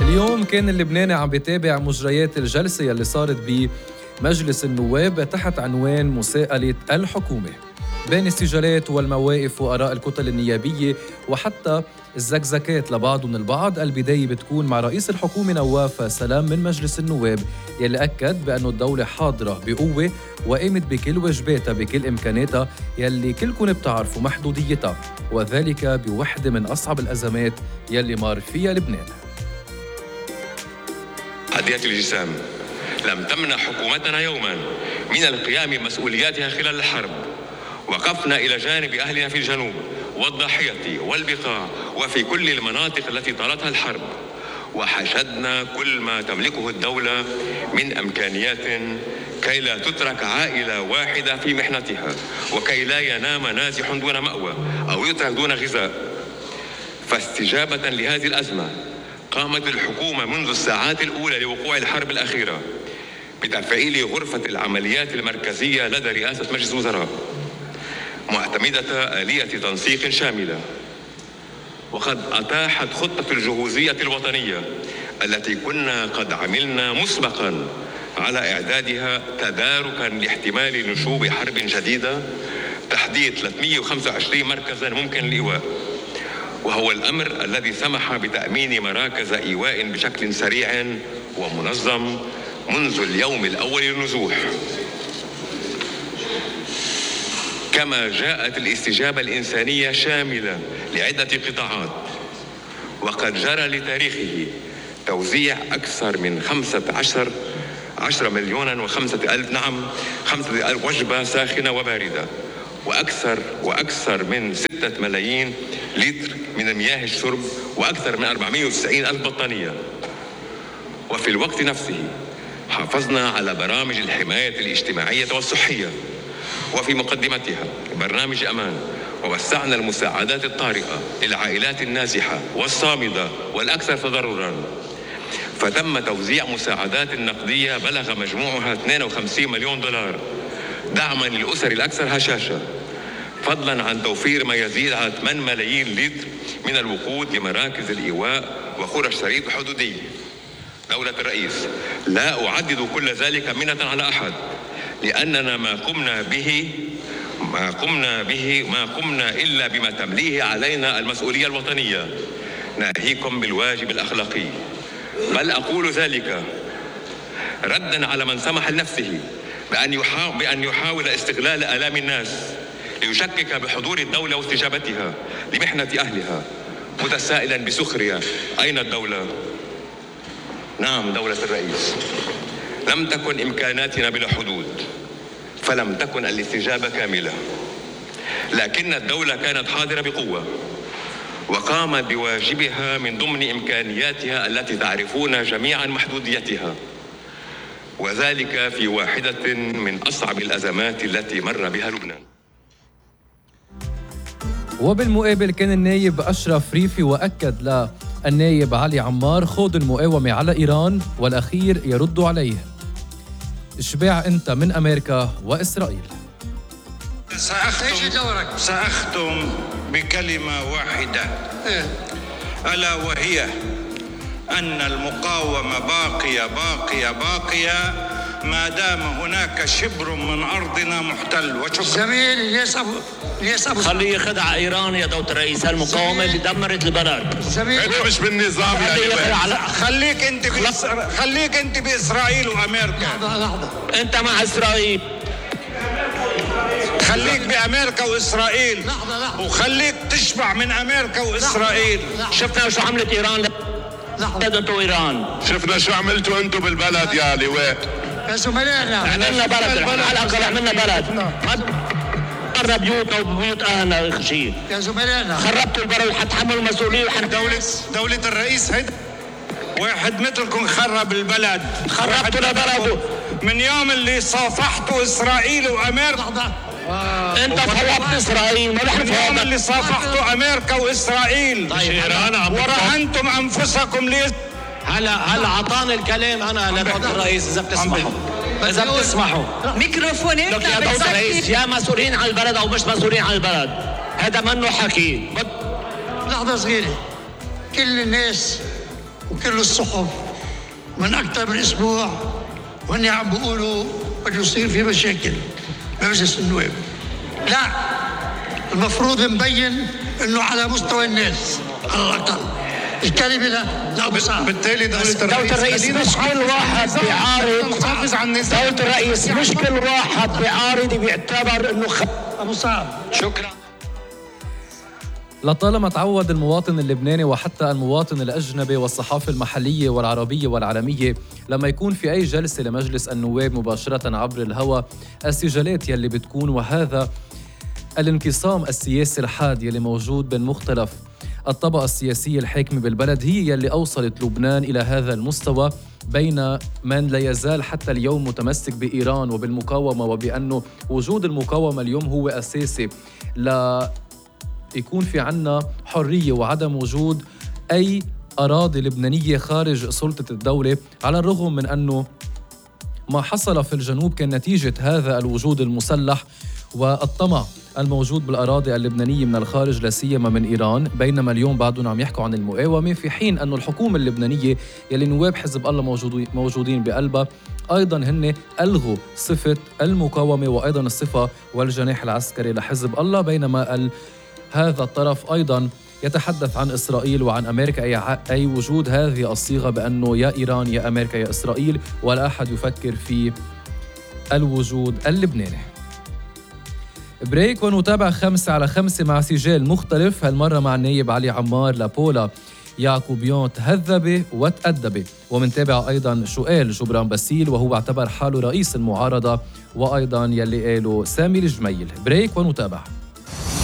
اليوم كان اللبناني عم بيتابع مجريات الجلسة يلي صارت بمجلس النواب تحت عنوان مساءلة الحكومة بين السجالات والمواقف وآراء الكتل النيابية وحتى الزكزكات لبعضهم البعض. البداية بتكون مع رئيس الحكومة نواف سلام من مجلس النواب يلي أكد بأنه الدولة حاضرة بقوة وقامت بكل واجباتها بكل إمكاناتها يلي كلكم بتعرفوا محدوديتها، وذلك بوحدة من أصعب الأزمات يلي مار فيها لبنان. تحديات الجسام لم تمنع حكومتنا يوما من القيام بمسؤولياتها خلال الحرب. وقفنا إلى جانب أهلنا في الجنوب والضاحية والبقاع وفي كل المناطق التي طالتها الحرب، وحشدنا كل ما تملكه الدولة من إمكانيات كي لا تترك عائلة واحدة في محنتها، وكي لا ينام نازح دون مأوى أو يترك دون غذاء. فاستجابة لهذه الأزمة قامت الحكومة منذ الساعات الأولى لوقوع الحرب الأخيرة بتفعيل غرفة العمليات المركزية لدى رئاسة مجلس الوزراء، معتمدة آلية تنسيق شاملة. وقد أتاحت خطة الجهوزية الوطنية التي كنا قد عملنا مسبقا على إعدادها تداركا لاحتمال نشوب حرب جديدة تحديد 325 مركزا ممكن الإيواء، وهو الأمر الذي سمح بتأمين مراكز إيواء بشكل سريع ومنظم منذ اليوم الأول للنزوح. كما جاءت الاستجابة الإنسانية شاملة لعدة قطاعات، وقد جرى لتاريخه توزيع أكثر من 10 مليون و5 ألف 5 ألف وجبة ساخنة وباردة، وأكثر من 6 ملايين لتر من مياه الشرب، وأكثر من 490 ألف بطانية. وفي الوقت نفسه حافظنا على برامج الحماية الاجتماعية والصحية، وفي مقدمتها برنامج أمان، ووسعنا المساعدات الطارئة للعائلات النازحة والصامدة والأكثر تضرراً. فتم توزيع مساعدات نقدية بلغ مجموعها 52 مليون دولار دعماً للأسر الأكثر هشاشة، فضلاً عن توفير ما يزيد على 8 ملايين لتر من الوقود لمراكز الإيواء وقرى الشريط الحدودي. دولة الرئيس، لا أعدد كل ذلك منة على أحد، لأننا ما قمنا إلا بما تمليه علينا المسؤولية الوطنية، ناهيكم بالواجب الأخلاقي. بل أقول ذلك رداً على من سمح لنفسه بأن يحاول استغلال آلام الناس ليشكك بحضور الدولة واستجابتها لمحنة أهلها، متسائلاً بسخرية: أين الدولة؟ نعم دولة الرئيس، لم تكن إمكاناتنا بلا حدود، فلم تكن الاستجابة كاملة، لكن الدولة كانت حاضرة بقوة وقامت بواجبها من ضمن إمكانياتها التي تعرفون جميعا محدوديتها، وذلك في واحدة من أصعب الأزمات التي مر بها لبنان. وبالمقابل كان النايب أشرف ريفي وأكد للنايب علي عمار خوض المقاومة على إيران والأخير يرد عليه: اشبع أنت من أمريكا وإسرائيل. سأختم بكلمة واحدة، ألا وهي أن المقاومة باقية ما دام هناك شبر من أرضنا محتل. وشكرا. زميل الياس أبو خليه يخدع إيران يا دولة الرئيس، المقاومة اللي دمرت البلد. أنت مش بالنظام يا خليك أنت بإسرائيل وأمريكا. لحظة. أنت مع إسرائيل. خليك بأمريكا وإسرائيل. لحظة. وخليك تشبع من أمريكا وإسرائيل. لحظة. شفنا شو عملت إيران انتوا إيران. شفنا شو عملتوا أنتوا بالبلد يا لواء. يا زملائنا عملنا بلد، على الأقل عملنا بلد. مرة بيوتنا وبيوت أهلنا خشين. يا زملائنا خربتوا البلد وحتحملوا المسؤولية دولة الرئيس هيدا واحد مثلكم خرب البلد. خربتوا البلد من يوم اللي صافحتوا إسرائيل وأمريكا. انت فوضت اسرائيل، ما نحن اليوم اللي صافحتوا امريكا واسرائيل. ورهنتم انفسكم هلا عطاني الكلام انا لدولة الرئيس اذا بتسمحوا ميكروفون لك يا دولة الرئيس، يا مسؤولين عن البلد او مش مسؤولين عن البلد، هذا منه حكي. لحظة صغيرة، كل الناس وكل الصحف من أكثر من أسبوع وهن عم بيقولوا بده يصير في مشاكل بمجلس النواب. لا، المفروض نبين إنه على مستوى الناس على الأقل. الكلمة لأبو صعب. بالتالي دولة الرئيس مش كل واحد بيعارض. دولة الرئيس مش كل واحد بيعارض بيعتبر إنه أبو صعب. شكرا. لطالما تعود المواطن اللبناني وحتى المواطن الأجنبي والصحافة المحلية والعربية والعالمية لما يكون في أي جلسة لمجلس النواب مباشرة عبر الهواء السجالات يلي بتكون، وهذا الانقسام السياسي الحاد يلي موجود بين مختلف الطبقة السياسية الحاكمة بالبلد هي يلي أوصلت لبنان إلى هذا المستوى، بين من لا يزال حتى اليوم متمسك بإيران وبالمقاومة، وبأنه وجود المقاومة اليوم هو أساسي لا يكون في عنا حرية وعدم وجود أي أراضي لبنانية خارج سلطة الدولة، على الرغم من أنه ما حصل في الجنوب كان نتيجة هذا الوجود المسلح والطمع الموجود بالأراضي اللبنانية من الخارج لا سيما من إيران، بينما اليوم بعدهم عم يحكوا عن المقاومة، في حين أن الحكومة اللبنانية يلي نواب حزب الله موجودين بقلبها أيضا هن ألغوا صفة المقاومة وأيضا الصفة والجناح العسكري لحزب الله، بينما هذا الطرف أيضا يتحدث عن إسرائيل وعن أمريكا، أي وجود هذه الصيغة بأنه يا إيران يا أمريكا يا إسرائيل، ولا أحد يفكر في الوجود اللبناني. بريك ونتابع 5 على 5 مع سجال مختلف، هالمرة مع النايب علي عمار لابولا يعقوبيون تهذب وتأدب، ومنتابع أيضا سؤال جبران باسيل وهو اعتبر حاله رئيس المعارضة، وأيضا يلي قاله سامي الجميل. بريك ونتابع.